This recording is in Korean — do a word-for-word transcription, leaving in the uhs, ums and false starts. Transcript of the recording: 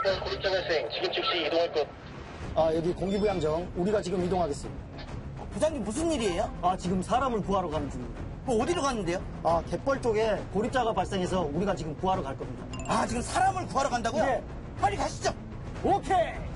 안녕하십니까. 고립자 발생. 지금 즉시 이동할 것. 아, 여기 공기부양정. 우리가 지금 이동하겠습니다. 부장님 무슨 일이에요? 아, 지금 사람을 구하러 가는 중입니다. 뭐 어디로 갔는데요? 아, 갯벌 쪽에 고립자가 발생해서 우리가 지금 구하러 갈 겁니다. 아 지금 사람을 구하러 간다고요? 네. 빨리 가시죠. 오케이!